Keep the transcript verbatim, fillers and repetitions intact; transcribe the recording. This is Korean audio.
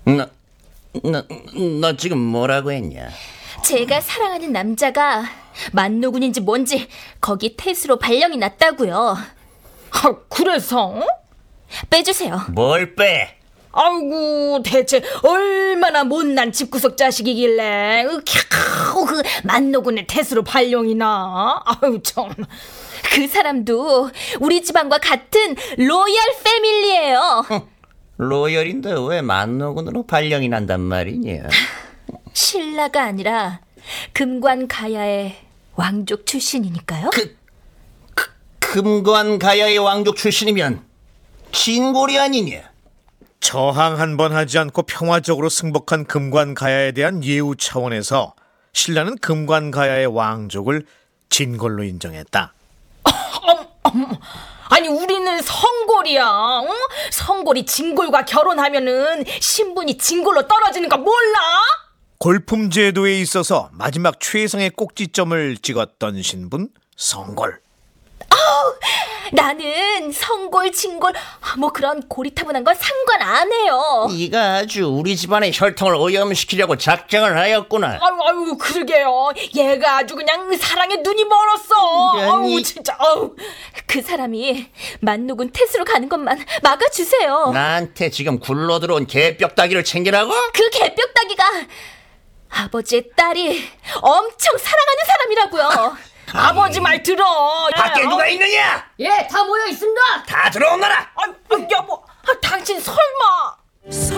너, 너, 너 지금 뭐라고 했냐? 제가 사랑하는 남자가 만노군인지 뭔지 거기 태수로 발령이 났다고요. 아, 그래서? 빼주세요. 뭘 빼? 아이고, 대체 얼마나 못난 집구석 자식이길래 겨우 그 만노군의 태수로 발령이나. 아유 참. 그 사람도 우리 집안과 같은 로얄 패밀리예요. 로열인데 왜 만노군으로 발령이 난단 말이냐? 신라가 아니라 금관가야의 왕족 출신이니까요. 그, 그 금관가야의 왕족 출신이면 진골이 아니냐? 저항 한 번 하지 않고 평화적으로 승복한 금관가야에 대한 예우 차원에서 신라는 금관가야의 왕족을 진골로 인정했다. 아니 우리는 성골이야. 어? 성골이 진골과 결혼하면은 신분이 진골로 떨어지는 거 몰라? 골품 제도에 있어서 마지막 최상의 꼭지점을 찍었던 신분 성골. 나는 성골, 진골 뭐 그런 고리타분한 건 상관 안 해요. 네가 아주 우리 집안의 혈통을 오염시키려고 작정을 하였구나. 아유, 아유, 그러게요. 얘가 아주 그냥 사랑에 눈이 멀었어. 이런 아유, 이- 진짜. 아유. 그 사람이 만노군 태수로 가는 것만 막아주세요. 나한테 지금 굴러 들어온 개뼈다귀를 챙기라고? 그 개뼈다귀가 아버지의 딸이 엄청 사랑하는 사람이라고요. 아버지 말 들어. 밖에 예, 누가 어? 있느냐? 예, 다 모여 있습니다. 다 들어오너라. 아, 아, 여보, 아, 당신 설마.